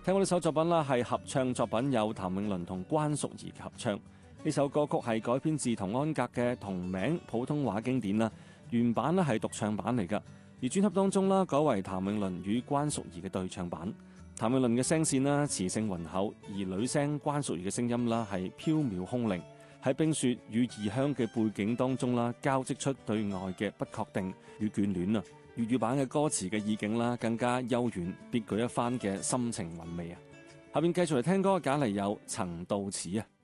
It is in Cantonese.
聽過呢首作品啦，係合唱作品，有譚詠麟同關淑怡嘅合唱。呢首歌曲係改編自童安格嘅同名普通話經典啦，原版咧係獨唱版嚟噶，而專輯當中啦改為譚詠麟與關淑怡嘅對唱版。譚詠麟嘅聲線啦磁性渾厚，而女聲關淑怡嘅聲音啦係飄渺空靈，喺冰雪與異鄉嘅背景當中啦，交織出對愛嘅不確定與眷戀啊！粵語版嘅歌詞嘅意境啦，更加悠遠別具一番嘅深情韻味啊！下邊繼續嚟聽歌，揀嚟有曾到此啊！